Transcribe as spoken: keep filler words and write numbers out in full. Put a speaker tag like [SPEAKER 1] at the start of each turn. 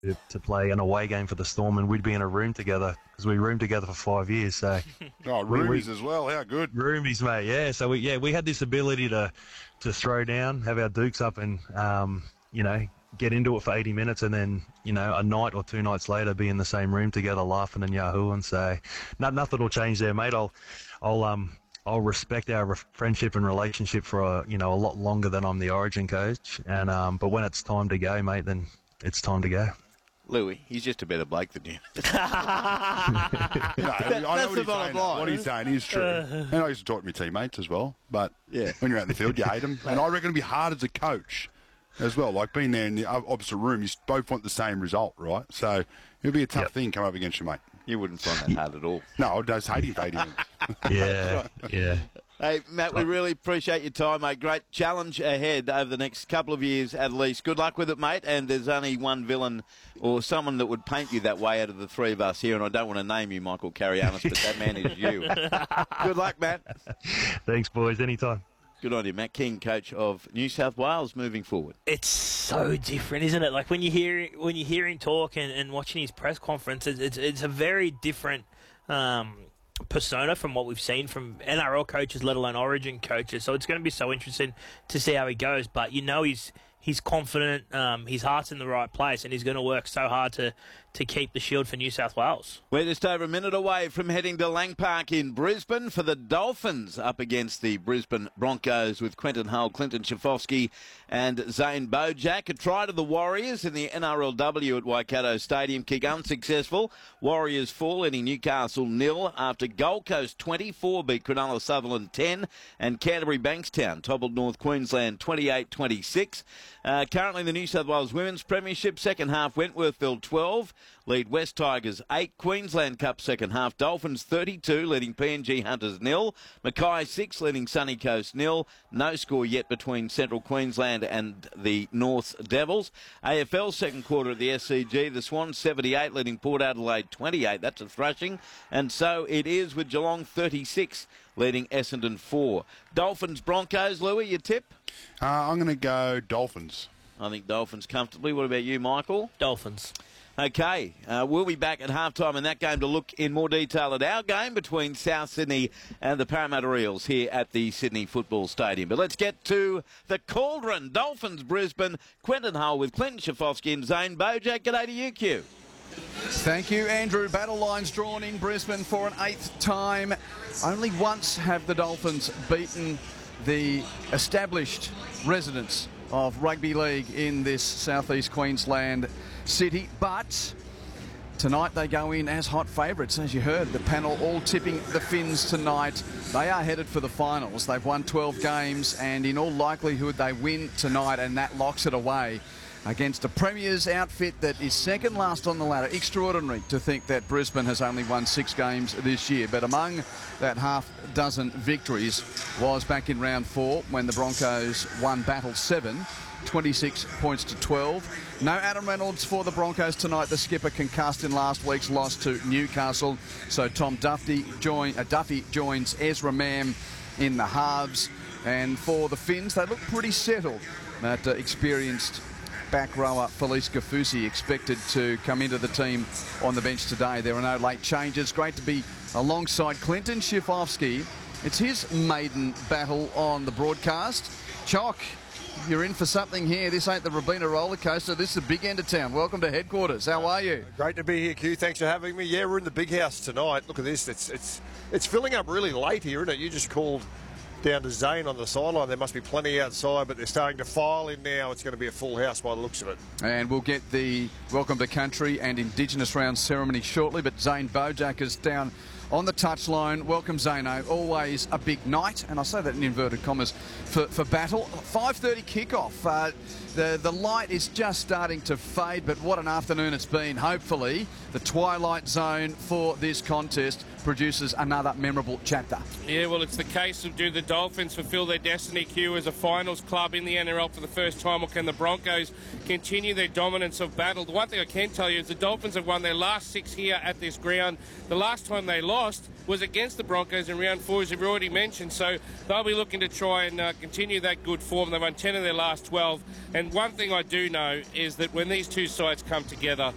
[SPEAKER 1] to, to play an away game for the Storm, and we'd be in a room together because we roomed together for five years. So,
[SPEAKER 2] oh,
[SPEAKER 1] we,
[SPEAKER 2] roomies
[SPEAKER 1] we,
[SPEAKER 2] as well. How good,
[SPEAKER 1] roomies, mate. Yeah. So we yeah we had this ability to to throw down, have our dukes up, and um, you know, get into it for eighty minutes, and then you know a night or two nights later be in the same room together, laughing and yahooing. So, no, nothing will change there, mate. I'll I'll um. I'll respect our re- friendship and relationship for a, you know a lot longer than I'm the Origin coach, and um, but when it's time to go, mate, then it's time to go.
[SPEAKER 3] Louis, he's just a better bloke than you.
[SPEAKER 2] no, I know
[SPEAKER 3] That's
[SPEAKER 2] what
[SPEAKER 3] the
[SPEAKER 2] he's
[SPEAKER 3] bottom
[SPEAKER 2] saying.
[SPEAKER 3] line.
[SPEAKER 2] What he's saying is true. And I used to talk to my teammates as well. But yeah, when you're out in the field, you hate them. And I reckon it'd be hard as a coach as well. Like being there in the opposite room, you both want the same result, right? So it'll be a tough yep. thing come up against you, mate.
[SPEAKER 3] You wouldn't find that hard at all.
[SPEAKER 2] No, I just hate him for eighty minutes.
[SPEAKER 1] Yeah, yeah.
[SPEAKER 3] Hey, Matt, we really appreciate your time, mate. Great challenge ahead over the next couple of years at least. Good luck with it, mate. And there's only one villain or someone that would paint you that way out of the three of us here, and I don't want to name you Michael Carianis, but that man is you. Good luck, Matt.
[SPEAKER 1] Thanks, boys. Anytime.
[SPEAKER 3] Good on you, Matt King, coach of New South Wales, moving forward.
[SPEAKER 4] It's so different, isn't it? Like when you hear when you hear him talk and, and watching his press conference, it's it's, it's a very different um, persona from what we've seen from N R L coaches, let alone Origin coaches. So it's going to be so interesting to see how he goes. But you know he's he's confident, um, his heart's in the right place, and he's going to work so hard to, to keep the shield for New South Wales.
[SPEAKER 3] We're just over a minute away from heading to Lang Park in Brisbane for the Dolphins up against the Brisbane Broncos with Quentin Hull, Clinton Schifofsky and Zane Bojack. A try to the Warriors in the N R L W at Waikato Stadium. Kick unsuccessful. Warriors four, leading Newcastle nil after Gold Coast twenty-four beat Cronulla Sutherland ten and Canterbury Bankstown toppled North Queensland twenty-eight twenty-six. Uh, currently the New South Wales Women's Premiership second half, Wentworthville twelve, lead West Tigers eight. Queensland Cup second half, Dolphins thirty-two, leading P N G Hunters nil. Mackay six, leading Sunny Coast nil. No score yet between Central Queensland and the North Devils. A F L second quarter at the S C G, the Swans seventy-eight, leading Port Adelaide twenty-eight. That's a thrashing. And so it is with Geelong thirty-six, leading Essendon four. Dolphins Broncos, Louis, your tip?
[SPEAKER 2] Uh, I'm going to go Dolphins.
[SPEAKER 3] I think Dolphins comfortably. What about you, Michael?
[SPEAKER 4] Dolphins.
[SPEAKER 3] Okay, uh, we'll be back at halftime in that game to look in more detail at our game between South Sydney and the Parramatta Eels here at the Sydney Football Stadium. But let's get to the Cauldron. Dolphins Brisbane, Quentin Hull with Clinton Schifofsky and Zane Bojack. G'day to you, Q.
[SPEAKER 5] Thank you, Andrew. Battle lines drawn in Brisbane for an eighth time. Only once have the Dolphins beaten the established residents of rugby league in this southeast Queensland city, but tonight they go in as hot favourites. As you heard, the panel all tipping the Finns tonight. They are headed for the finals. They've won twelve games, and in all likelihood they win tonight, and that locks it away against a Premier's outfit that is second last on the ladder. Extraordinary to think that Brisbane has only won six games this year, but among that half dozen victories was back in round four when the Broncos won battle seven, twenty-six points to twelve. No Adam Reynolds for the Broncos tonight. The skipper concussed in last week's loss to Newcastle, so Tom Duffy, join, uh, Duffy joins Ezra Mam in the halves. And for the Finns, they look pretty settled. That uh, experienced back rower Felice Gafusi expected to come into the team on the bench today. There are no late changes. Great to be alongside Clinton Schifofsky. It's his maiden battle on the broadcast. Chock, you're in for something here. This ain't the Robina roller coaster. This is the big end of town. Welcome to headquarters. How are you?
[SPEAKER 6] Great to be here, Q. Thanks for having me. Yeah, we're in the big house tonight. Look at this. It's it's it's filling up really late here, isn't it? You just called down to Zane on the sideline. There must be plenty outside, but they're starting to file in now. It's going to be a full house by the looks of it.
[SPEAKER 5] And we'll get the Welcome to Country and Indigenous Round ceremony shortly, but Zane Bojack is down on the touchline. Welcome, Zano. Always a big night, and I say that in inverted commas, for, for battle. five thirty kickoff. Uh, the, the light is just starting to fade, but what an afternoon it's been. Hopefully, the twilight zone for this contest produces another memorable chapter.
[SPEAKER 7] Yeah, well, it's the case of do the Dolphins fulfil their destiny, Q, as a finals club in the N R L for the first time, or can the Broncos continue their dominance of battle? The one thing I can tell you is the Dolphins have won their last six here at this ground. The last time they lost was against the Broncos in round four, as you've already mentioned, so they'll be looking to try and uh, continue that good form. They've won ten of their last twelve, and one thing I do know is that when these two sides come together,